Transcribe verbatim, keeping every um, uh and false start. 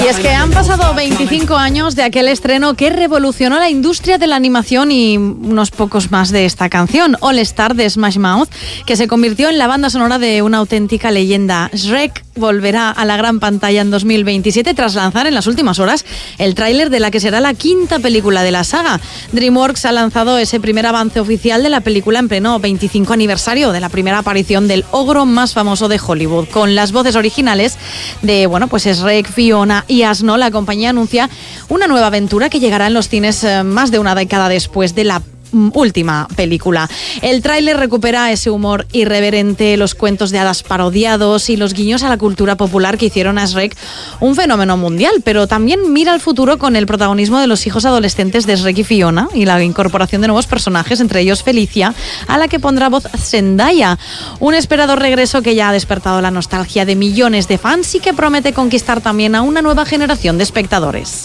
Y es que han pasado veinticinco años de aquel estreno que revolucionó la industria de la animación y unos pocos más de esta canción, All Star de Smash Mouth, que se convirtió en la banda sonora de una auténtica leyenda. Shrek volverá a la gran pantalla en dos mil veintisiete tras lanzar en las últimas horas el tráiler de la que será la quinta película de la saga. DreamWorks ha lanzado ese primer avance oficial de la película en pleno veinticinco aniversario de la primera aparición del ogro más famoso de Hollywood. Con las voces originales de, bueno, pues Shrek, Fiona y Asno, la compañía anuncia una nueva aventura que llegará en los cines eh, más de una década después de la última película. El tráiler recupera ese humor irreverente, los cuentos de hadas parodiados y los guiños a la cultura popular que hicieron a Shrek un fenómeno mundial, pero también mira al futuro con el protagonismo de los hijos adolescentes de Shrek y Fiona y la incorporación de nuevos personajes, entre ellos Felicia, a la que pondrá voz Zendaya. Un esperado regreso que ya ha despertado la nostalgia de millones de fans y que promete conquistar también a una nueva generación de espectadores.